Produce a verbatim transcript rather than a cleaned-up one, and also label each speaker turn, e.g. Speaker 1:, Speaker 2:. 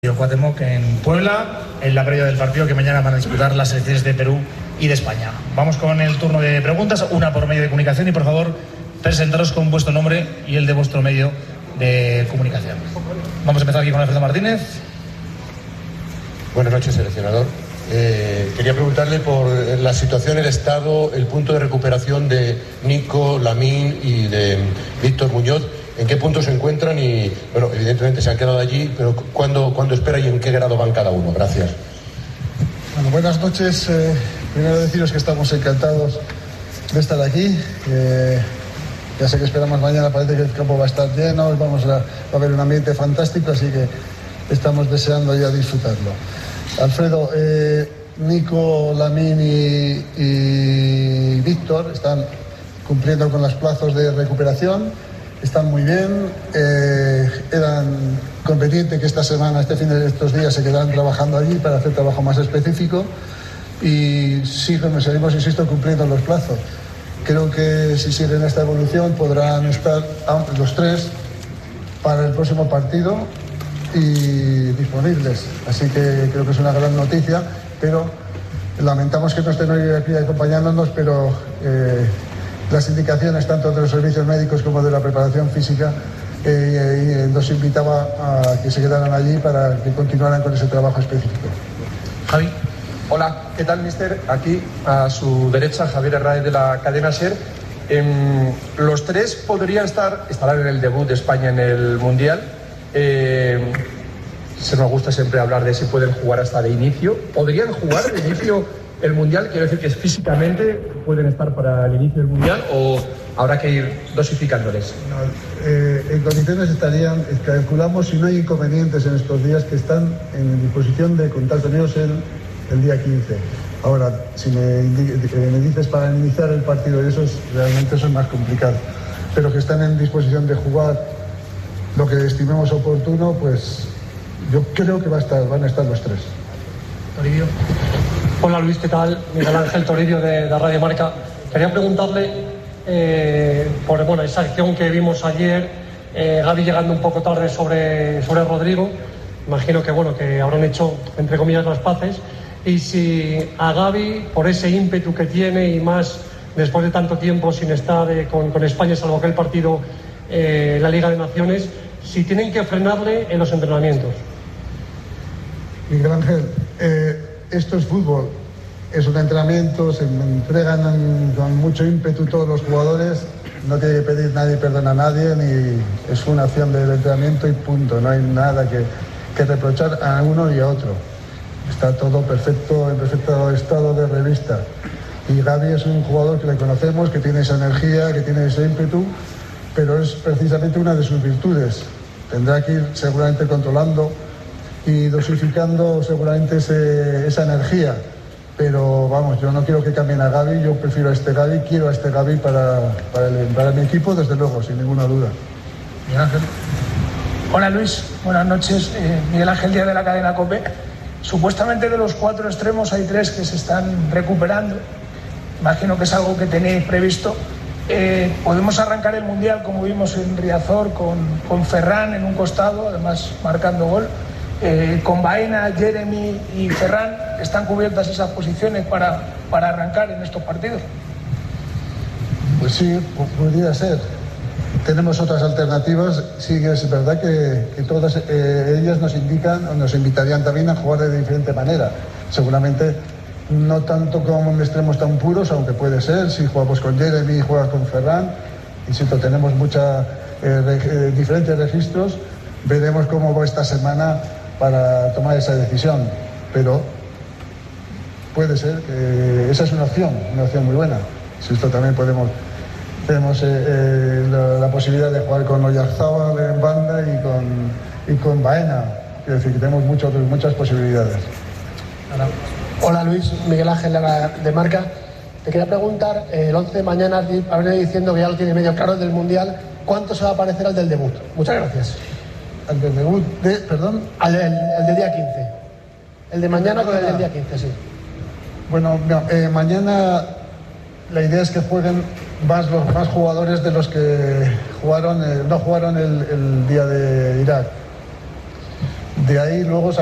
Speaker 1: Cuauhtémoc en Puebla, en la previa del partido que mañana van a disputar las selecciones de Perú y de España. Vamos con el turno de preguntas, una por medio de comunicación, y por favor presentaros con vuestro nombre y el de vuestro medio de comunicación. Vamos a empezar aquí con Alfredo Martínez.
Speaker 2: Buenas noches, seleccionador. Eh, quería preguntarle por la situación, el estado, el punto de recuperación de Nico, Lamine y de Víctor Muñoz. ¿En qué punto se encuentran? Y, bueno, evidentemente se han quedado allí, pero ¿cuándo, ¿cuándo espera y en qué grado van cada uno? Gracias.
Speaker 3: Bueno, buenas noches. Eh, primero deciros que estamos encantados de estar aquí. Eh, ya sé que esperamos mañana, parece que el campo va a estar lleno, vamos a, va a haber un ambiente fantástico, así que estamos deseando ya disfrutarlo. Alfredo, eh, Nico, Lamine y, y Víctor están cumpliendo con los plazos de recuperación. Están muy bien, eh, eran conveniente que esta semana, este fin de estos días, se quedaran trabajando allí para hacer trabajo más específico y siguen, seguimos, insisto, cumpliendo los plazos. Creo que si siguen esta evolución podrán estar los tres para el próximo partido y disponibles. Así que creo que es una gran noticia, pero lamentamos que no estén hoy aquí acompañándonos, pero... Eh, las indicaciones tanto de los servicios médicos como de la preparación física eh, eh, nos invitaba a que se quedaran allí para que continuaran con ese trabajo específico.
Speaker 1: Javi.
Speaker 4: Hola, ¿qué tal, mister? Aquí a su derecha, Javier Herráez de la cadena SER. Eh, los tres podrían estar, estarán en el debut de España en el Mundial. Eh, se nos gusta siempre hablar de si pueden jugar hasta de inicio. ¿Podrían jugar de inicio el Mundial? Quiero decir que físicamente pueden estar para el inicio del Mundial, o habrá que ir dosificándoles.
Speaker 3: No, eh, en condiciones estarían, calculamos, si no hay inconvenientes en estos días, que están en disposición de contar con ellos el, el día quince. Ahora, si me, me dices para iniciar el partido, eso es, realmente eso es más complicado, pero que están en disposición de jugar lo que estimemos oportuno, pues yo creo que va a estar, van a estar los tres.
Speaker 1: Toribio.
Speaker 5: Hola Luis, ¿qué tal? Miguel Ángel Toribio de, de Radio Marca. Quería preguntarle eh, por bueno, esa acción que vimos ayer, eh, Gavi llegando un poco tarde sobre, sobre Rodrigo. Imagino que bueno que habrán hecho, entre comillas, las paces. Y si a Gavi, por ese ímpetu que tiene y más después de tanto tiempo sin estar eh, con, con España, salvo aquel partido eh, en la Liga de Naciones, si tienen que frenarle en los entrenamientos.
Speaker 3: Miguel Ángel, eh... esto es fútbol, es un entrenamiento, se entregan con mucho ímpetu todos los jugadores, no tiene que pedir nadie perdón a nadie, ni es una acción del entrenamiento y punto, no hay nada que, que reprochar a uno y a otro. Está todo perfecto, en perfecto estado de revista. Y Gavi es un jugador que le conocemos, que tiene esa energía, que tiene ese ímpetu, pero es precisamente una de sus virtudes. Tendrá que ir seguramente controlando y dosificando seguramente ese, esa energía, pero vamos, yo no quiero que cambien a Gavi, yo prefiero a este Gavi, quiero a este Gavi para, para, el, para mi equipo, desde luego, sin ninguna duda.
Speaker 1: Miguel Ángel.
Speaker 6: Hola Luis, buenas noches. Eh, Miguel Ángel Díaz de la cadena COPE. Supuestamente de los cuatro extremos hay tres que se están recuperando. Imagino que es algo que tenéis previsto. Eh, podemos arrancar el Mundial como vimos en Riazor con, con Ferran en un costado, además marcando gol. Eh, con Baena, Jeremy y Ferran, ¿están cubiertas esas posiciones para, para arrancar en estos partidos?
Speaker 3: Pues sí, podría ser. Tenemos otras alternativas, sí que es verdad que, que todas eh, ellas nos indican o nos invitarían también a jugar de diferente manera. Seguramente no tanto como en extremos tan puros, aunque puede ser, si jugamos con Jeremy y juegas con Ferran, insisto, tenemos mucha, eh, re, diferentes registros, veremos cómo va esta semana para tomar esa decisión, pero puede ser que esa es una opción, una opción muy buena. Si esto también podemos, tenemos eh, eh, la, la posibilidad de jugar con Oyarzábal en banda y con, y con Baena, es decir, que tenemos mucho, muchas posibilidades.
Speaker 7: Hola. Hola Luis, Miguel Ángel de Marca. Te quería preguntar, el once de mañana habré diciendo que ya lo tiene medio claro del Mundial, ¿cuánto se va a parecer al del debut? Muchas gracias.
Speaker 3: ¿Al del debut de, perdón?
Speaker 7: Al el, el del día quince. El de mañana con el del día quince, sí.
Speaker 3: Bueno, no, eh, mañana la idea es que jueguen más los más jugadores de los que jugaron, eh, no jugaron el, el día de Irak. de ahí luego